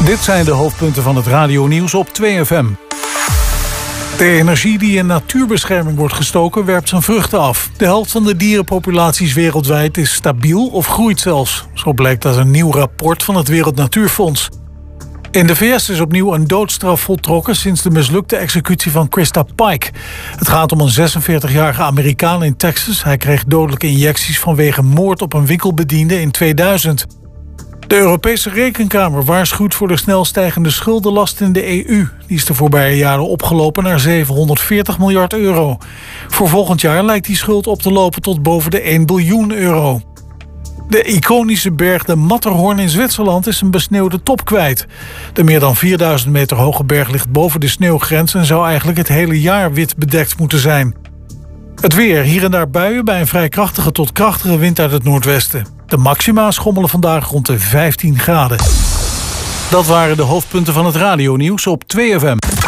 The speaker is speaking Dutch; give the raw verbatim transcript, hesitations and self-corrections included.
Dit zijn de hoofdpunten van het radionieuws op twee F M. De energie die in natuurbescherming wordt gestoken werpt zijn vruchten af. De helft van de dierenpopulaties wereldwijd is stabiel of groeit zelfs. Zo blijkt uit een nieuw rapport van het Wereld Natuurfonds. In de V S is opnieuw een doodstraf voltrokken sinds de mislukte executie van Krista Pike. Het gaat om een zesenveertigjarige Amerikaan in Texas. Hij kreeg dodelijke injecties vanwege moord op een winkelbediende in tweeduizend. De Europese Rekenkamer waarschuwt voor de snel stijgende schuldenlast in de E U. Die is de voorbije jaren opgelopen naar zevenhonderdveertig miljard euro. Voor volgend jaar lijkt die schuld op te lopen tot boven de één biljoen euro. De iconische berg de Matterhorn in Zwitserland is een besneeuwde top kwijt. De meer dan vierduizend meter hoge berg ligt boven de sneeuwgrens en zou eigenlijk het hele jaar wit bedekt moeten zijn. Het weer, hier en daar buien bij een vrij krachtige tot krachtige wind uit het noordwesten. De maxima schommelen vandaag rond de vijftien graden. Dat waren de hoofdpunten van het radionieuws op twee F M.